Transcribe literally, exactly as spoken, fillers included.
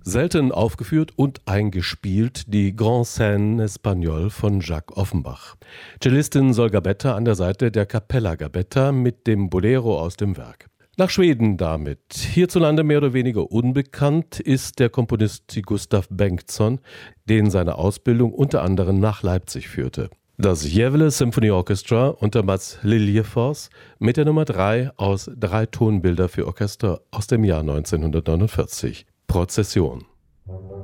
Selten aufgeführt und eingespielt die Grande Scène Espagnole von Jacques Offenbach. Cellistin Sol Gabetta an der Seite der Capella Gabetta mit dem Bolero aus dem Werk. Nach Schweden damit. Hierzulande mehr oder weniger unbekannt ist der Komponist Gustav Bengtsson, den seine Ausbildung unter anderem nach Leipzig führte. Das Gävle Symphony Orchestra unter Mats Liljefors mit der Nummer drei aus Drei Tonbilder für Orchester aus dem Jahr neunzehnhundertneunundvierzig. Prozession.